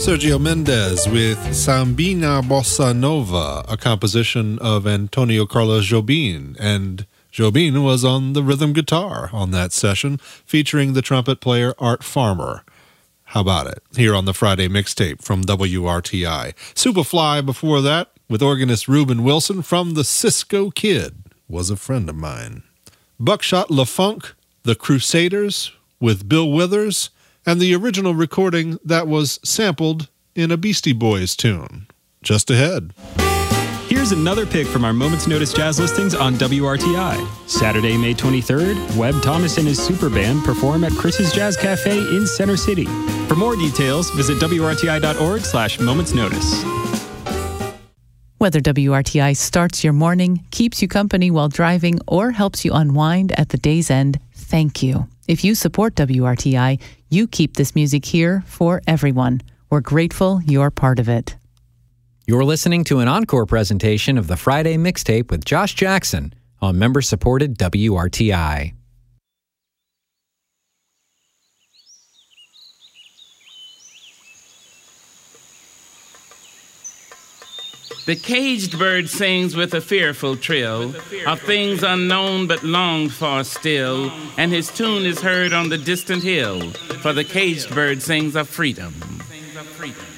Sergio Mendes with Sambina Bossa Nova, a composition of Antonio Carlos Jobim, and Jobim was on the rhythm guitar on that session, featuring the trumpet player Art Farmer. How about it? Here on the Friday mixtape from WRTI. Superfly before that, with organist Reuben Wilson from the Cisco Kid, was a friend of mine. Buckshot LaFunk, The Crusaders, with Bill Withers, and the original recording that was sampled in a Beastie Boys tune. Just ahead. Here's another pick from our Moments Notice jazz listings on WRTI. Saturday, May 23rd, Webb Thomas and his super band perform at Chris's Jazz Cafe in Center City. For more details, visit WRTI.org/momentsnotice. Whether WRTI starts your morning, keeps you company while driving, or helps you unwind at the day's end, thank you. If you support WRTI, you keep this music here for everyone. We're grateful you're part of it. You're listening to an encore presentation of the Friday Mixtape with Josh Jackson on member-supported WRTI. The caged bird sings with a fearful trill of things unknown but longed for still, and his tune is heard on the distant hill, for the caged bird sings of freedom.